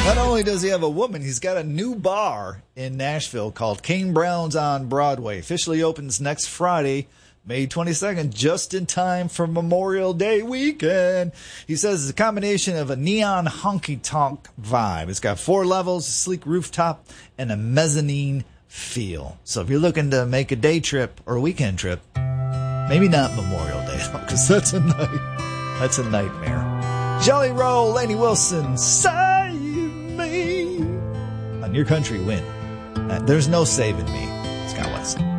Not only does he have a woman, he's got a new bar in Nashville called Kane Brown's on Broadway. Officially opens next Friday, May 22nd, just in time for Memorial Day weekend. He says it's a combination of a neon honky-tonk vibe. It's got 4 levels, a sleek rooftop, and a mezzanine feel. So if you're looking to make a day trip or a weekend trip, maybe not Memorial Day, because that's a nightmare. Jelly Roll, Lainey Wilson, Save Me on Your Country Win. There's no saving me, Scott West.